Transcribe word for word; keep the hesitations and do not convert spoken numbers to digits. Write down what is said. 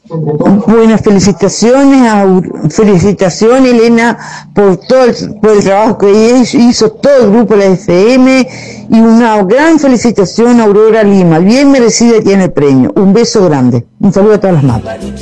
Buenas felicitaciones, Aur- felicitaciones Elena por todo el, por el trabajo que hizo todo el grupo de la F M, y una gran felicitación a Aurora Lima, bien merecida tiene el premio. Un beso grande, un saludo a todas las madres.